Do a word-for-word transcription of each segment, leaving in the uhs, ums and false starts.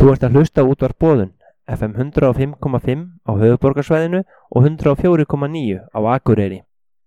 Þú ert að hlusta á útvarp Boðun, F M hundrað og fimm komma fimm á höfuðborgarsvæðinu og hundrað og fjögur komma níu á Akureyri.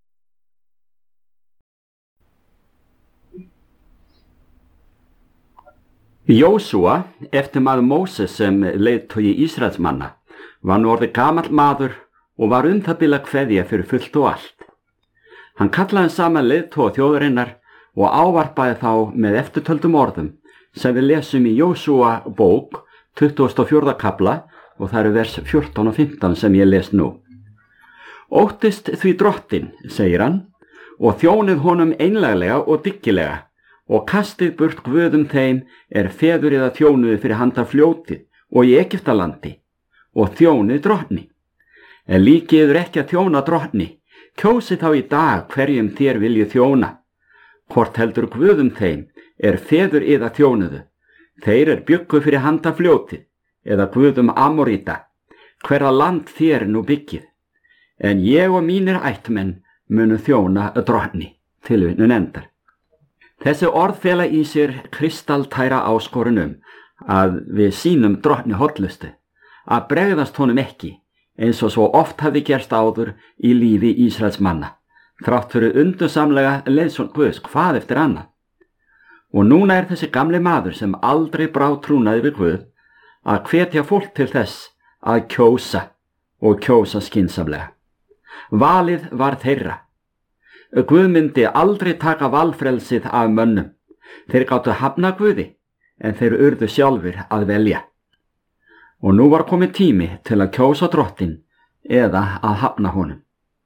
Jósúa, eftir maður Móses sem leiðtogi Ísraelsmanna, var nú orðið gamall maður og var um það bil að kveðja fyrir fullt og allt. Hann kallaði saman leiðtoga þjóðarinnar og ávarpaði þá með eftirtöldum orðum sem við lesum í Jósúa bók tuttugasta og fjórða kafla og það eru vers fjórtán og fimmtán sem ég les nú. Óttist því drottinn, segir hann, og þjónið honum einlæglega og dyggilega og kastið burt guðum þeim er feður eða þjónuði fyrir handa fljótið og í Egyptalandi og þjónið drottni. En líkiður ekki að þjóna drottni, kjósið þá í dag hverjum þér viljið þjóna. Hvort heldur guðum þeim er feður eða þjónuðu, þeir er byggu fyrir handa fljótið eða guðum Amoríta, hverra land þér nú byggið. En ég og mínir ættmenn munu þjóna drottni, tilvitnun endar. Þessi orð fela í sér kristaltæra áskorunum að við sýnum drottni hollustu, að bregðast honum ekki eins og svo oft hafði gerst áður í lífi Ísraelsmanna, þrátt fyrir undursamlega leiðsögn Guðs hvað eftir annað. Og núna er þessi gamli maður sem aldrei brá trúnaði við Guð að hvetja fólk til þess að kjósa og kjósa skynsamlega. Valið var þeirra. Guð myndi aldrei taka valfrelsið af mönnum. Þeir gátu hafna Guði, en þeir urðu sjálfur að velja. Og nú var komið tími til að kjósa drottinn eða að hafna honum.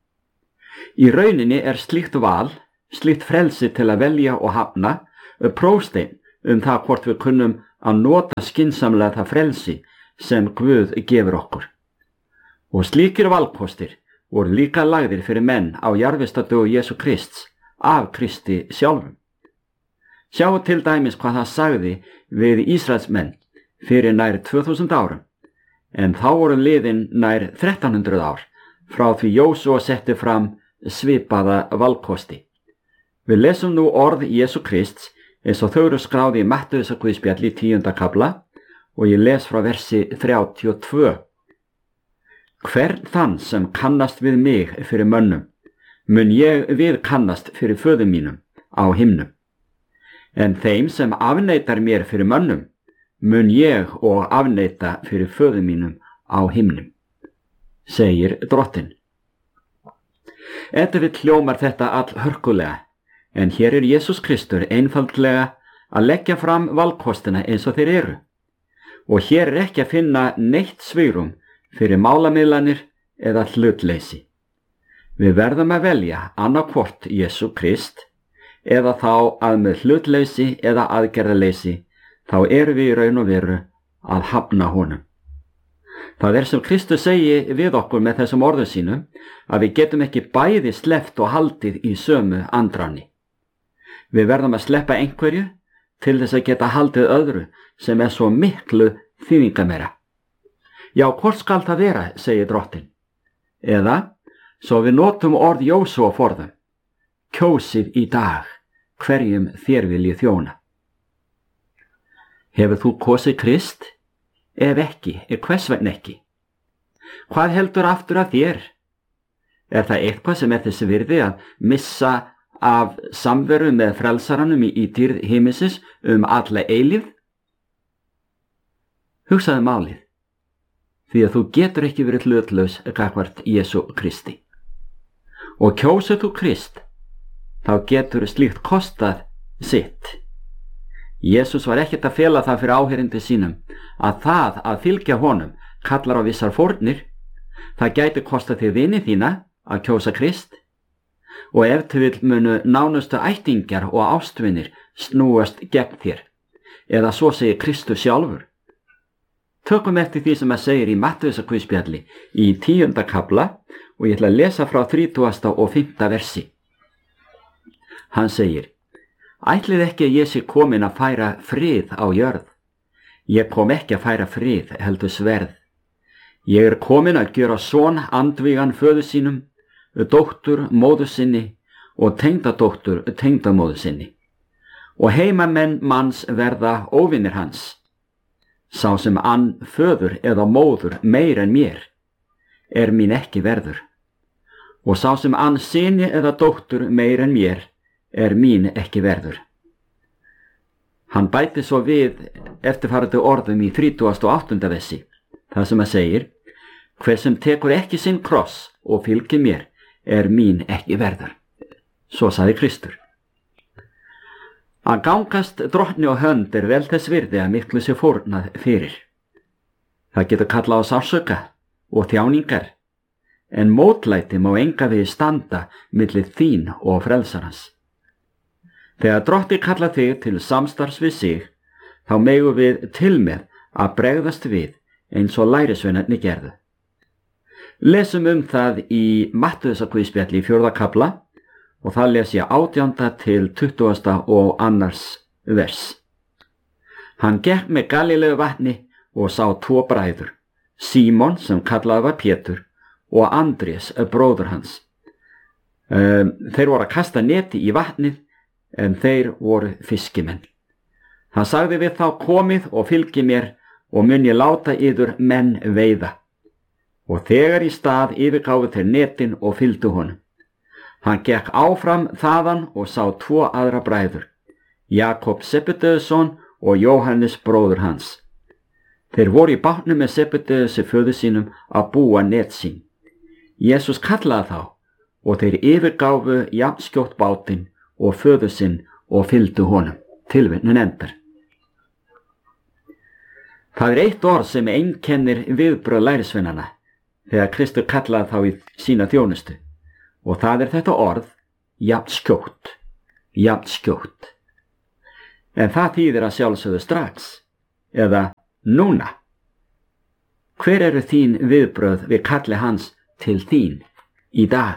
Í rauninni er slíkt val, slíkt frelsi til að velja og hafna, prófsteinn um það hvort við kunnum að nota skynsamlega það frelsi sem Guð gefur okkur. Og slíkir valkostir voru líka lagðir fyrir menn á jarðvistardögu Jesú Krists af Kristi sjálfum. Sjáu til dæmis hvað það sagði við Ísraelsmenn fyrir nær tvö þúsund árum, en þá voru liðin nær þrettán hundruð ár frá því Jósúa setti fram svipaða valkosti. Við lesum nú orð Jesú Krists eins og þau eru skráði í Mattheusar guðspjalli í tíunda kafla og ég les frá versi þrjátíu og tvö. Hvern þann sem kannast við mig fyrir mönnum, mun ég við kannast fyrir föður mínum á himnum. En þeim sem afneitar mér fyrir mönnum, mun ég og afneita fyrir föður mínum á himnum, segir drottinn. Ef við hljómar þetta all hörkulega, en hér er Jesús Kristur einfaldlega að leggja fram valkostina eins og þeir eru. Og hér er ekki að finna neitt svigrúm fyrir málamiðlanir eða hlutleysi. Við verðum að velja annaðhvort Jesú Krist eða þá að með hlutleysi eða aðgerðaleysi þá erum við í raun og veru að hafna honum. Það er sem Kristus segi við okkur með þessum orðum sínum að við getum ekki bæði sleppt og haldið í sömu andráni. Við verðum að sleppa einhverju til þess að geta haldið öðru sem er svo miklu þýðingameira. Já, hvort skal það vera, segir drottinn. Eða, svo við notum orð Jósúa forðum, kjósið í dag hverjum þér viljið þjóna. Hefur þú kosið Krist? Ef ekki, er hvers vegna ekki? Hvað heldur aftur að þér? Er það eitthvað sem er þessi virði að missa af samveru með frelsaranum í, í dýrð himinsins um alla eilífð? Hugsaðu málið, því að þú getur ekki verið hlutlaus gagnvart Jesú Kristi. Og kjósið þú Krist, þá getur slíkt kostað sitt. Jesús var ekkert að fela það fyrir áheyrandi sínum að það að fylgja honum kallar á vissar fórnir. Það gæti kostað þig vini þína að kjósa Krist. Og ef til vill munu nánustu ættingjar og ástvinir snúast gegn þér, eða svo segir Kristus sjálfur. Tökum eftir því sem að segir í Mattheusar guðspjalli í tíunda kafla og ég ætla að lesa frá þrítugasta og fimmta versi. Hann segir: Ætlið ekki að ég sé komin að færa frið á jörð. Ég kom ekki að færa frið, heldur sverð. Ég er komin að gjöra son andvígan föður sínum, dóttur móður sinni og tengdadóttur tengdamóður sinni. Og heimamenn manns verða óvinir hans. Sá sem ann föður eða móður meir en mér, er mín ekki verður. Og sá sem ann syni eða dóttur meir en mér, er mín ekki verður. Hann bæti svo við eftirfarandi orðum í þrítugasta og áttunda versi, það sem að segir: hver sem tekur ekki sinn kross og fylgir mér, er mín ekki verður. Svo sagði Kristur. Að gangast drottni á hönd er vel þess virði að miklu sé fórnað fyrir. Það getur kallað á sársauka og þjáningar, en mótlæti má enga við standa milli þín og frelsarans. Þegar drottni kalla þig til samstarfs við sig, þá megum við til með að bregðast við eins og lærisveinarnir gerðu. Lesum um það í Mattheusarguðspjalli í fjórða kafla og það les ég átjánda til tuttugasta og annars vers. Hann gekk með Galileu vatni og sá tvo bræður, Símon sem kallaði var Pétur og Andrés, bróður hans. Um, þeir voru að kasta neti í vatnið, en þeir voru fiskimenn. Hann sagði við þá: komið og fylgið mér, og mun ég láta yður menn veiða. Og þegar í stað yfirgáfu þeir netin og fylgdu honum. Hann gekk áfram þaðan og sá tvo aðra bræður, Jakob Sebedeuson og Jóhannes bróður hans. Þeir voru í bátnum með Sebedeusi föður sínum að búa net sín. Jesús kallaði þá og þeir yfirgáfu jafnskjótt bátinn og föður sinn og fylgdu honum. Tilvitnun endar. Það er eitt orð sem einkennir viðbrögð lærisveinanna þegar Kristur kallaði þá í sína þjónustu, og það er þetta orð: jafnskjótt, jafnskjótt. En það þýðir að sjálfsögðu strax, eða núna. Hver eru þín viðbrögð við kalli hans til þín í dag?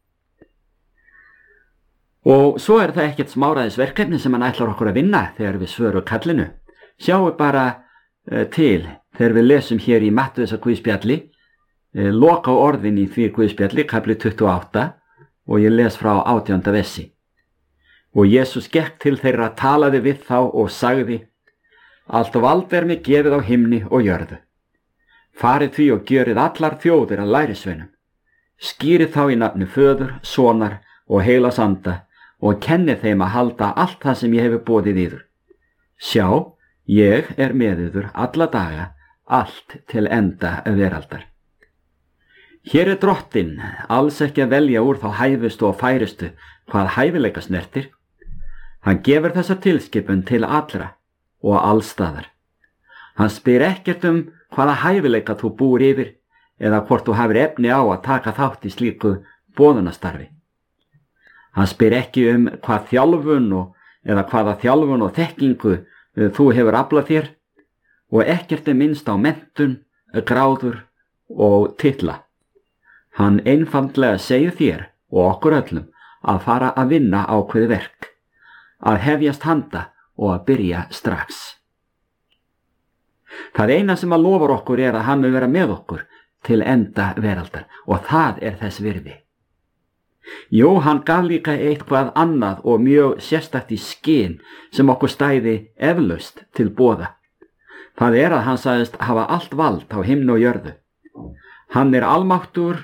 Og svo er það ekkert smáræðisverkefni sem hann ætlar okkur að vinna þegar við svörum kallinu. Sjáum bara uh, til þegar við lesum hér í Mattheusarguðspjalli, uh, loka orðin í því guðspjalli, kafli tuttugu og átta, og ég les frá átjánda versi. Og Jesús gekk til þeirra, talaði við þá og sagði: allt vald er mér gefið á himni og jörðu. Farið því og gjörið allar þjóðir að lærisveinum. Skýrið þá í nafni Föður, Sonar og heilags anda, og kennið þeim að halda allt það sem ég hefur boðið yður. Sjá, ég er með yður alla daga, allt til enda veraldar. Hér er drottinn alls ekki að velja úr þá hæfustu og færustu hvað hæfileika snertir. Hann gefur þessa tilskipun til allra og allstaðar. Hann spyr ekkert um hvaða hæfileika þú búir yfir eða hvort þú hafir efni á að taka þátt í slíku boðunastarfi. Hann spyr ekki um hvað þjálfun og, eða hvaða þjálfun og þekkingu þú hefur aflað þér, og ekkert er minnst á menntun, gráður og titla. Hann einfaldlega segir þér og okkur öllum að fara að vinna ákveðið verk, að hefjast handa og að byrja strax. Það eina sem að lofar okkur er að hann mun vera með okkur til enda veraldar, og það er þess virði. Jú, hann gaf líka eitthvað annað og mjög sérstakt í skyn sem okkur stæði eflaust til boða. Það er að hann sagðist hafa allt vald á himni og jörðu. Hann er almáttur,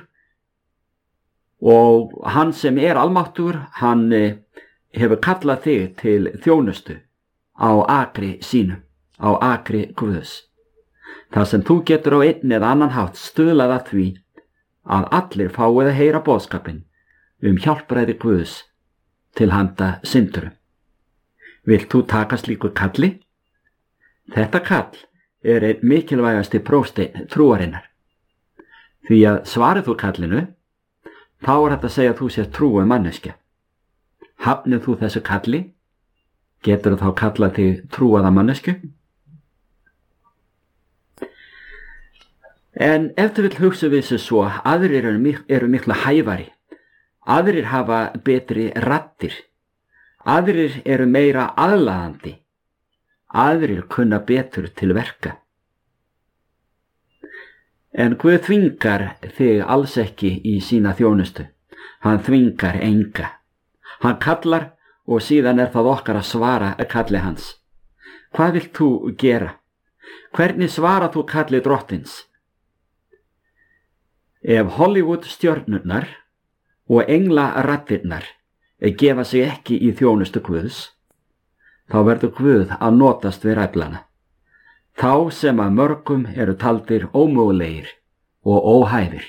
og hann sem er almáttur, hann hefur kallað þig til þjónustu á akri sínum, á akri Guðs. Það sem þú getur á einn eða annan hátt stuðlað að því að allir fáið að heyra boðskapinn um hjálpræði Guðs til handa syndurum. Vilt þú taka slíku kalli? Þetta kall er einn mikilvægasti prófsteinn trúarinnar. Því að svarið þú kallinu, þá er þetta að segja að þú sér trúuð manneskja. Hafnir þú þessu kalli, getur þú þá kallað þig trúaða mannesku? En ef þú vill hugsa við þessu svo, aðrir eru, mik eru mikla hæfari, aðrir hafa betri raddir, aðrir eru meira aðlaðandi, aðrir kunna betur til verka. En Guð þvingar þig alls ekki í sína þjónustu. Hann þvingar enga. Hann kallar og síðan er það okkar að svara að kalli hans. Hvað vilt þú gera? Hvernig svarar þú kalli drottins? Ef Hollywood stjörnurnar og englaraddirnar gefa sig ekki í þjónustu Guðs, þá verður Guð að notast við ræflana, þá sem að mörgum eru taldir ómögulegir og óhæfir.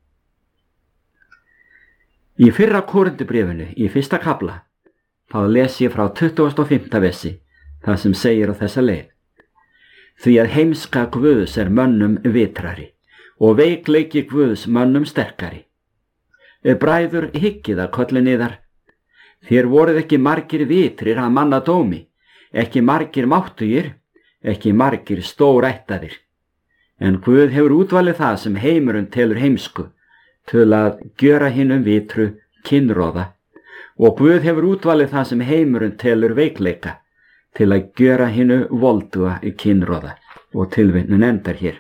Í fyrra Korinthubréfinu í fyrsta kafla þá les ég frá tuttugasta og fimmta versi það sem segir á þessa leið: Því að heimska Guðs er mönnum vitrari og veikleiki Guðs mönnum sterkari. Bræður, hyggið að kolli niðar. Þér voruð ekki margir vitrir að manna dómi, ekki margir máttugir, ekki margir stórættaðir. En Guð hefur útvalið það sem heimurinn telur heimsku, til að gjöra hinum vitru kynróða, og Guð hefur útvalið það sem heimurinn telur veikleika, til að gjöra hinu volduga kynróða. Og tilvitnun endar hér.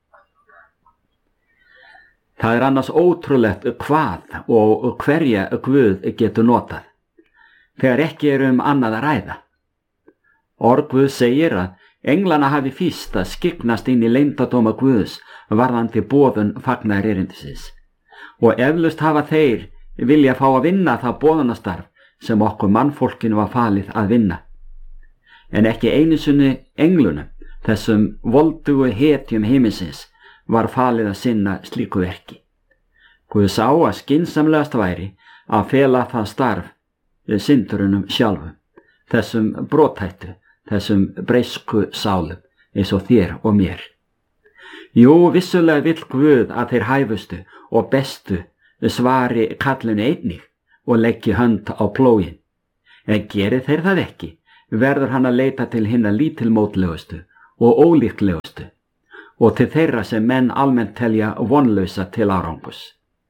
Það er annars ótrúlegt hvað og hverja Guð getur notað, þegar ekki er um annað að ræða. Orð Guð segir að englana hafi fyrst að skyggnast inn í leyndardóma Guðs varðandi boðun fagnaðarerindisins, og eflaust hafa þeir vilja fá að vinna það boðunastarf sem okkur mannfólkinu var falið að vinna. En ekki einu sinni englunum, þessum voldugu hetjum himinsins, var falið að sinna slíku verki. Guð sá að skynsamlegast væri að fela það starf syndurunum sjálfum, þessum brothættu, þessum breysku sálum, eins og þér og mér. Jú, vissulega vill Guð að þeir hæfustu og bestu svari kallinu einnig og leggi hönd á plógin. En geri þeir það ekki, verður hann að leita til hinna lítilmótlegustu og ólíklegustu, og til þeirra sem menn almennt telja vonlausa til árangus.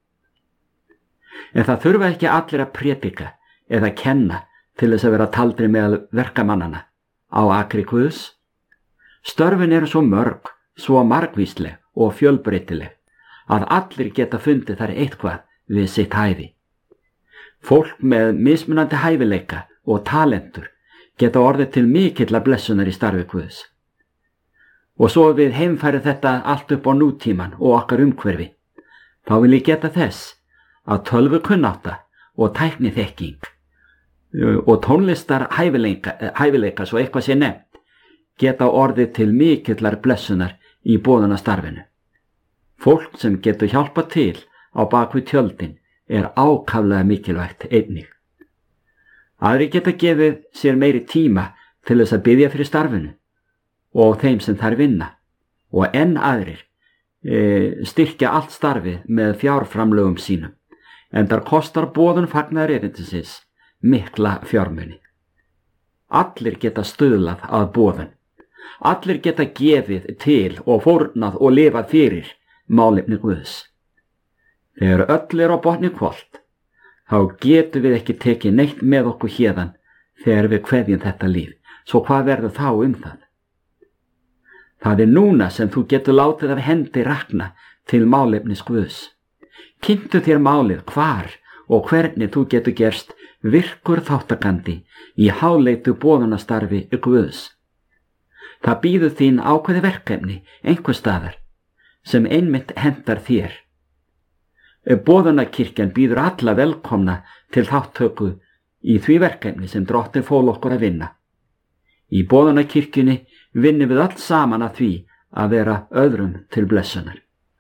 En það þurfa ekki allir að prédika eða kenna til þess að vera taldri meðal verkamannana á akri Guðs. Störfin eru svo mörg, svo margvísleg og fjölbreytileg að allir geta fundið þar eitthvað við sitt hæfi. Fólk með mismunandi hæfileika og talentur geta orðið til mikilla blessunar í starfi Guðs. Og svo við heimfærið þetta allt upp á nútíman og okkar umhverfi, þá vil ég geta þess að tölvukunnátta og tækniþekking og tónlistar hæfileika, hæfileika svo eitthvað sé nefnt, geta orðið til mikillar blessunar í boðunastarfinu. Fólk sem getur hjálpað til á bakvið tjöldin er ákaflega mikilvægt einnig. Aðrir geta gefið sér meiri tíma til þess að biðja fyrir starfinu og þeim sem þær vinna, og enn aðrir e, styrkja allt starfið með fjárframlögum sínum, en þar kostar boðun fagnaðarerindisins mikla fjármuni. Allir geta stuðlað að boðun, allir geta gefið til og fórnað og lifað fyrir málefni Guðs. Þegar öll er á botni hvolft, þá getum við ekki tekið neitt með okkur héðan þegar við kveðjum þetta líf, svo hvað verður þá um það? Það er núna sem þú getur látið af hendi rakna til málefnis Guðs. Kynntu þér málið hvar og hvernig þú getur gerst virkur þáttakandi í háleitu boðunastarfi Guðs. Það býður þín ákveði verkefni einhvers staðar sem einmitt hentar þér. Boðunarkirkjan býður alla velkomna til þáttöku í því verkefni sem Drottinn fól okkur að vinna. Í boðunarkirkjunni vinnum við allt saman að því að vera öðrum til blessunar.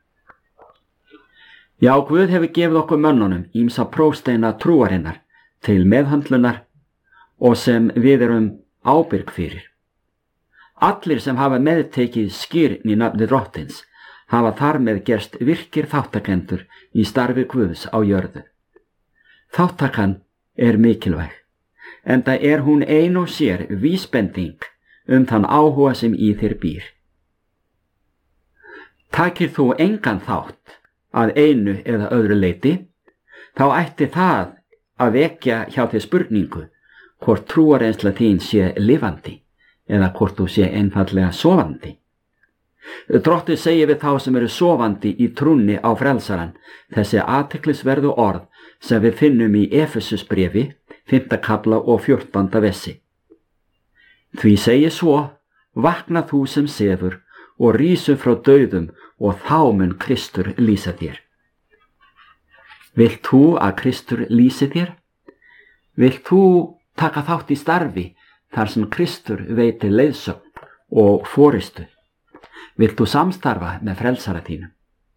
Já, Guð hefur gefið okkur mönnunum ýmsa prófsteina trúarinnar til meðhöndlunar og sem við erum ábyrg fyrir. Allir sem hafa meðtekið skýrn í nafni Drottins hafa þar með gerst virkir þáttakendur í starfi Guðs á jörðu. Þáttakan er mikilvæg, enda er hún ein og sér vísbending um þann áhuga sem í þér býr. Takir þú engan þátt að einu eða öðru leyti, þá ætti það að vekja hjá þér spurningu hvort trúarreynsla þín sé lifandi eða hvort þú sé einfaldlega sofandi. Drottinn segir við þá sem eru sofandi í trúnni á frelsaran þessi athyglisverðu orð sem við finnum í Efesusbréfi, fimmta kafla og fjórtánda versi. Því segir svo vakna þú sem sefur og rísu frá dauðum og þá mun Kristur lýsa þér. Vilt þú að Kristur lýsi þér? Vilt þú taka þátt í starfi þar sem Kristur veitir leiðsögn og forystu? Vilt þú samstarfa með frelsara þínum?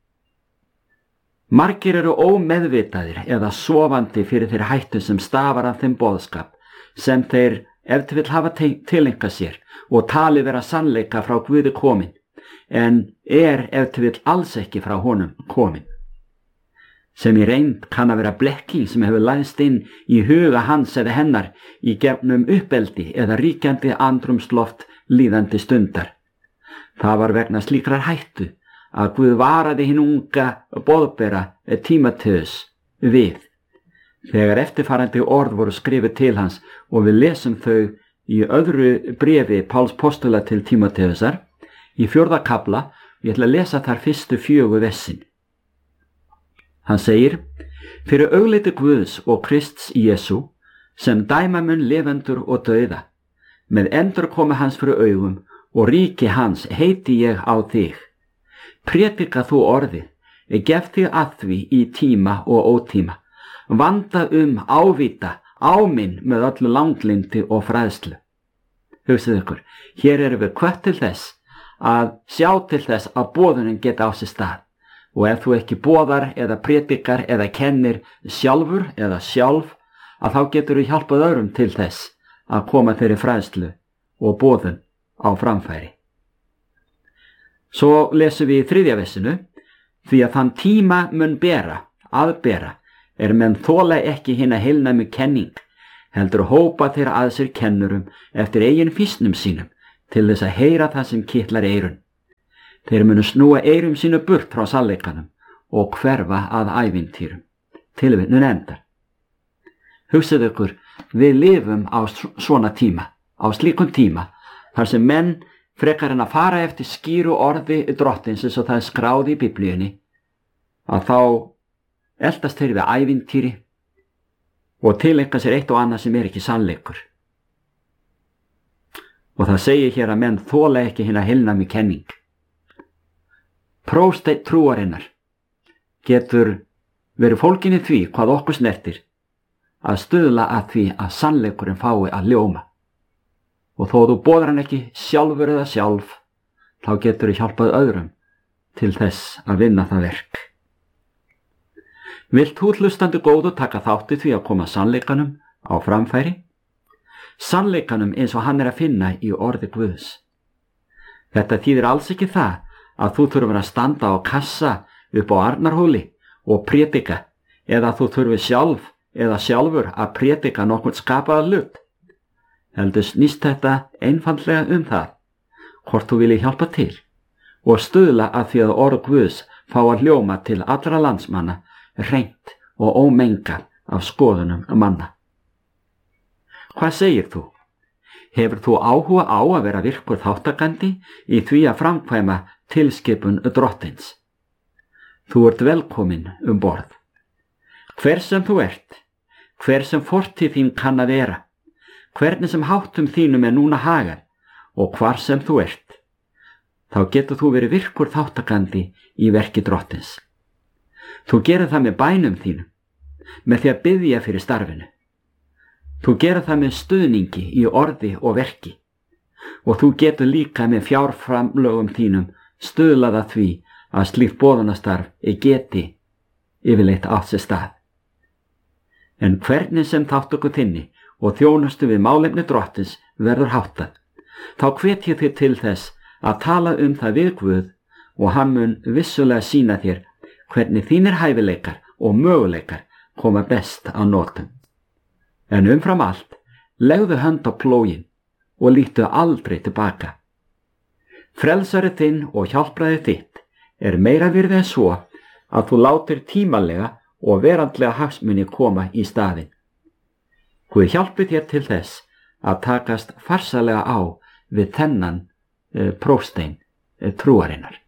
Margir eru ómeðvitaðir eða sofandi fyrir þeir hættu sem stafar af þeim boðskap sem þeir ef til vill hafa tileinkað sér og talið vera sannleika frá Guði komin, en er ef til vill alls ekki frá honum komin. Sem í reynd kann að vera blekking sem hefur læðst inn í huga hans eða hennar í gefnum uppeldi eða ríkjandi andrumsloft líðandi stundar. Það var vegna slíkrar hættu að Guð varaði hinn unga boðbera Tímóteus við, þegar eftirfarandi orð voru skrifið til hans og við lesum þau í öðru bréfi Páls postula til Tímóteusar í fjórða kafla. Ég ætla að lesa þar fyrstu fjögur versin. Hann segir: Fyrir augliti Guðs og Krists Jesú, sem dæma mun lifendur og dauða, með endurkomu hans fyrir augum og ríki hans heiti ég á þig. Prédika þú orðið, gef þig að því í tíma og ótíma, vanda um, ávita, áminn með öllu langlindi og fræðslu. Hugsið ykkur, hér erum við hvött til þess að sjá til þess að boðunin geta á sér stað, og ef þú ekki boðar eða prédikar eða kennir sjálfur eða sjálf, að þá getur þú hjálpað öðrum til þess að koma þeirri fræðslu og boðun á framfæri. Svo lesum við í þriðja versinu: Því að þann tíma mun bera, aðbera, er menn þola ekki hina heilnæmu kenning, heldur hópa þeirra að sér kennurum eftir eigin fýsnum sínum, til þess að heyra það sem kitlar eyrun. Þeir munu snúa eyrum sínu burt frá sannleikanum og hverfa að ævintýrum. Tilvitnun endar. Hugsið ykkur, við lifum á svona tíma, á slíkum tíma, þar sem menn frekar en að fara eftir skýru orði drottins eins og það er skráð í Biblíunni, að þá eltast þeir við ævintýri og tileinka sér eitt og annað sem er ekki sannleikur. Og það segir hér að menn þola ekki hina heilnæmu kenning. Prósteinn trúarinnar getur verið fólgin í því hvað okkur snertir að stuðla að því að sannleikurinn fái að ljóma. Og þó þú boðar hann ekki sjálfur eða sjálf, þá getur þú hjálpað öðrum til þess að vinna það verk. Vilt þú hlustandi góðu taka þátt í því að koma sannleikanum á framfæri? Sannleikanum eins og hann er að finna í orði Guðs. Þetta þýðir alls ekki það að þú þurfur að standa á kassa upp á Arnarhóli og prédika, eða að þú þurfur sjálf eða sjálfur að prédika nokkurn skapaða hlut. Heldur snýst þetta einfaldlega um það, hvort þú vilji hjálpa til og stuðla að því að orð Guðs fá að hljóma til allra landsmanna, hreint og ómengað af skoðunum manna. Hvað segir þú? Hefur þú áhuga á að vera virkur þáttakandi í því að framkvæma tilskipun drottins? Þú ert velkomin um borð. Hver sem þú ert, hver sem fortíð þín kann að vera, hvernig sem háttum þínum er núna hagar og hvar sem þú ert, þá getur þú verið virkur þáttakandi í verki drottins. Þú gerir það með bænum þínum, með því að biðja fyrir starfinu. Þú gerir það með stuðningi í orði og verki, og þú getur líka með fjárframlögum þínum stuðlaða því að slíkt boðunastarf geti yfirleitt átt sér stað. En hvernig sem þáttöku þinni og þjónustu við málefni drottins verður háttað, þá hvet ég þér til þess að tala um það við Guð og hann mun vissulega sýna þér hvernig þínir hæfileikar og möguleikar koma best á notum. En umfram allt, legðu hönd á plógin og lítu aldrei tilbaka. Frelsari þinn og hjálpraði þitt er meira virði en svo að þú látir tímalega og verandlega hagsmuni koma í staðinn. Guð hjálpi þér til þess að takast farsalega á við þennan e, próstein e, trúarinnar.